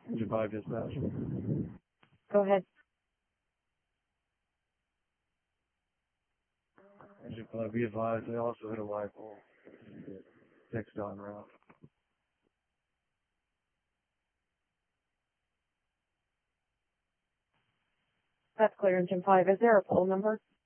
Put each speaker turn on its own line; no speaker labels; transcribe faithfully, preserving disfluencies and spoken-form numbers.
Engine five dispatch.
Go ahead.
Engine five, be advised, they also hit a light pole. Next on route.
That's clear, Engine five. Is there a pole number?